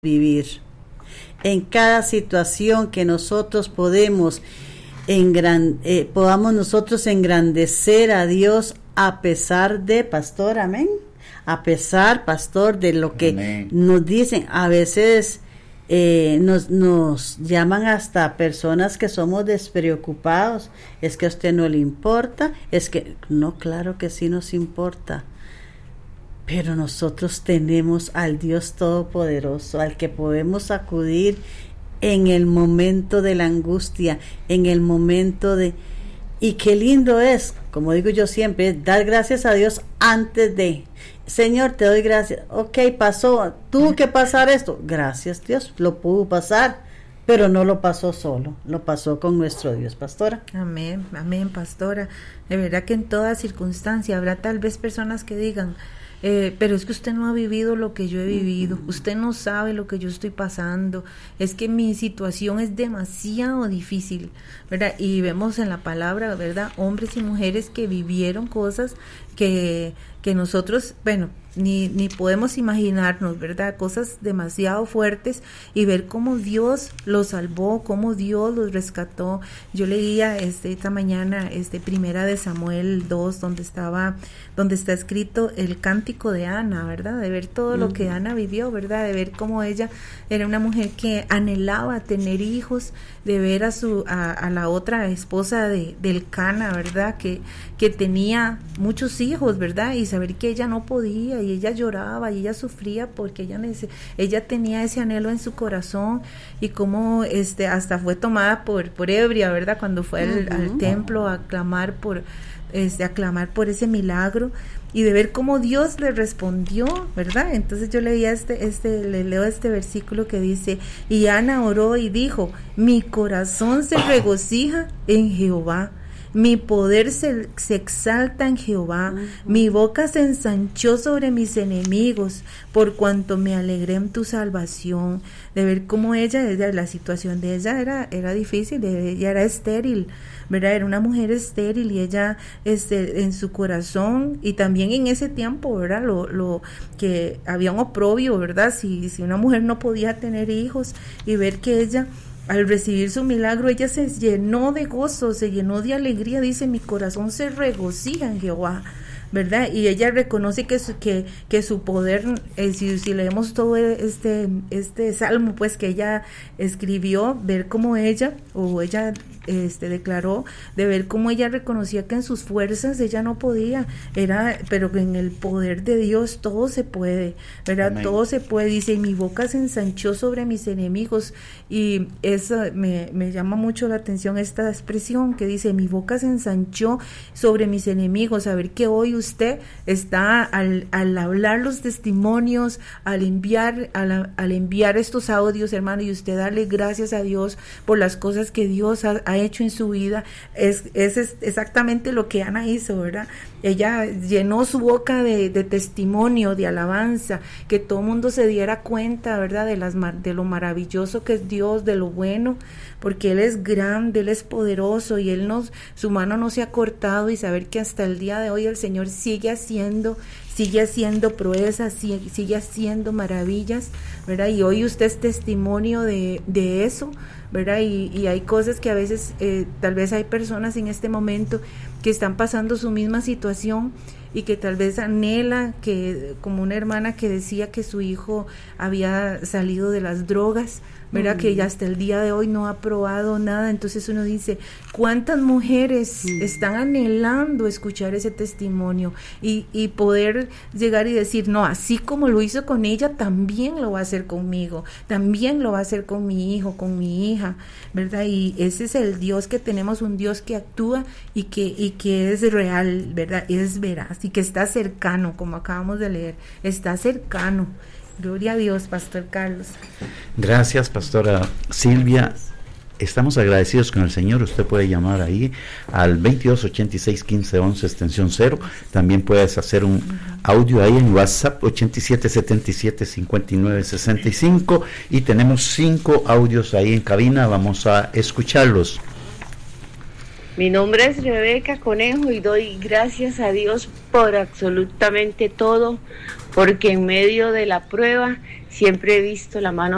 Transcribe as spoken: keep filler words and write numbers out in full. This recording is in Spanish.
vivir. En cada situación que nosotros podemos engran, eh, podamos nosotros engrandecer a Dios a pesar de, pastor, amén, a pesar, pastor, de lo que amén. Nos dicen, a veces eh, nos, nos llaman hasta personas que somos despreocupados, es que a usted no le importa, es que, no, claro que sí nos importa. Pero nosotros tenemos al Dios Todopoderoso, al que podemos acudir en el momento de la angustia, en el momento de... Y qué lindo es, como digo yo siempre, dar gracias a Dios antes de... Señor, te doy gracias. Ok, pasó, tuvo que pasar esto. Gracias, Dios, lo pudo pasar, pero no lo pasó solo, lo pasó con nuestro Dios, pastora. Amén, amén, pastora. De verdad que en toda circunstancia habrá tal vez personas que digan... Eh, pero es que usted no ha vivido lo que yo he vivido, usted no sabe lo que yo estoy pasando, es que mi situación es demasiado difícil, ¿verdad? Y vemos en la palabra, ¿verdad? Hombres y mujeres que vivieron cosas que, que nosotros, bueno, ni, ni podemos imaginarnos, ¿verdad? Cosas demasiado fuertes, y ver cómo Dios los salvó, cómo Dios los rescató. Yo leía este, esta mañana este, Primera de Samuel dos, donde estaba, donde está escrito el cántico de Ana, ¿verdad? De ver todo uh-huh. lo que Ana vivió, ¿verdad? De ver cómo ella era una mujer que anhelaba tener hijos, de ver a su a, a la otra esposa de del Cana, ¿verdad? Que que tenía muchos hijos, ¿verdad? Y saber que ella no podía, y ella lloraba y ella sufría porque ella ella tenía ese anhelo en su corazón, y cómo este hasta fue tomada por por ebria, ¿verdad? Cuando fue al, uh-huh. al templo a clamar por este a clamar por ese milagro, y de ver cómo Dios le respondió, ¿verdad? Entonces yo leía este, este, le leo este versículo que dice: y Ana oró y dijo, mi corazón se regocija en Jehová, mi poder se, se exalta en Jehová, uh-huh. mi boca se ensanchó sobre mis enemigos, por cuanto me alegré en tu salvación. De ver cómo ella, ella la situación de ella era, era difícil, ella era estéril, ¿verdad? Era una mujer estéril, y ella este, en su corazón, y también en ese tiempo, ¿verdad? Lo, lo que había un oprobio, ¿verdad? Si, si una mujer no podía tener hijos, y ver que ella, al recibir su milagro, ella se llenó de gozo, se llenó de alegría, dice, mi corazón se regocija en Jehová, ¿verdad? Y ella reconoce que su, que, que su poder, eh, si, si leemos todo este, este salmo, pues, que ella escribió, ver cómo ella, o ella este declaró, de ver cómo ella reconocía que en sus fuerzas ella no podía, era, pero que en el poder de Dios todo se puede, ¿verdad? Amén. Todo se puede, dice, y mi boca se ensanchó sobre mis enemigos, y eso me, me llama mucho la atención, esta expresión que dice, mi boca se ensanchó sobre mis enemigos. A ver que hoy usted está al, al hablar los testimonios, al enviar, al, al enviar estos audios, hermano, y usted darle gracias a Dios por las cosas que Dios ha, ha hecho en su vida, es, es, es exactamente lo que Ana hizo, ¿verdad? Ella llenó su boca de, de testimonio, de alabanza, que todo el mundo se diera cuenta, ¿verdad? De las de lo maravilloso que es Dios, de lo bueno, porque Él es grande, Él es poderoso, y Él nos, su mano no se ha cortado, y saber que hasta el día de hoy el Señor sigue haciendo, sigue haciendo proezas, sigue, sigue haciendo maravillas, ¿verdad? Y hoy usted es testimonio de, de eso, ¿verdad? Y, y hay cosas que a veces, eh, tal vez hay personas en este momento que están pasando su misma situación, y que tal vez anhela, que como una hermana que decía que su hijo había salido de las drogas, ¿verdad? Mm. Que ya hasta el día de hoy no ha probado nada. Entonces uno dice, ¿cuántas mujeres mm. están anhelando escuchar ese testimonio y, y poder llegar y decir, no, así como lo hizo con ella, también lo va a hacer conmigo, también lo va a hacer con mi hijo, con mi hija, ¿verdad? Y ese es el Dios que tenemos, un Dios que actúa y que, y que es real, ¿verdad? Es veraz, y que está cercano, como acabamos de leer, está cercano. Gloria a Dios, Pastor Carlos. Gracias, Pastora Silvia. Estamos agradecidos con el Señor. Usted puede llamar ahí al veintidós ochenta y seis quince once extensión cero. También puedes hacer un audio ahí en WhatsApp ochenta y siete setenta y siete cincuenta y nueve sesenta y cinco, y tenemos cinco audios ahí en cabina. Vamos a escucharlos. Mi nombre es Rebeca Conejo y doy gracias a Dios por absolutamente todo, porque en medio de la prueba siempre he visto la mano